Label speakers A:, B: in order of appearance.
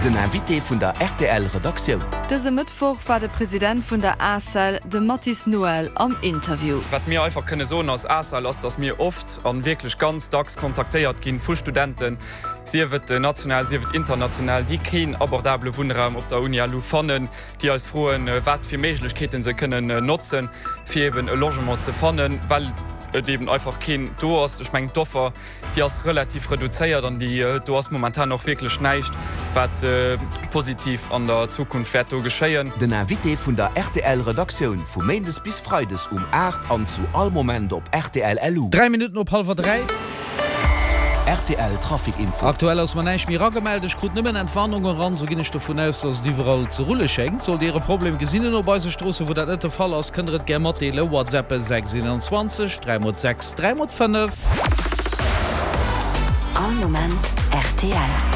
A: Den Invité vun der RTL-Redaktion.
B: Dëse Mittwoch war der Präsident vun der ASAL, de Matthias Noël, am Interview.
C: Wat mir einfach kënne so als ASAL ass, dats mir oft an wirklich ganz dags kontaktéiert ginn vu Studenten. Sie wird national, sie wird international, die kein abordable Wohnraum op der Uni lo fannen, die als frohen wat fir Meiglechkeeten se können nutzen, fir eben e Logement ze fannen, weil eben einfach kein du hast, ich mein Doffer, die hast relativ reduziert an die du hast momentan noch wirklich schneicht, wat positiv an der Zukunft wird geschehen.
A: Den Invité vun der RTL-Redaktion vu Mendes bis Freudes 8 an zu all Moment op RTL LU.
D: 3 Minuten op 2:30.
A: RTL Trafikinfo.
D: Aktuell aus man eich mir gemeldet, gut nimmen Entwarnungen ran, so ginne ich davon aus, dass die überall zur Rulle schenkt. Soll ihre Problem gesinnen op bei Straße, wo dat net der Fall aus, könnt gerne mal teilen. WhatsApp 627 306 305.
E: All Moment RTL.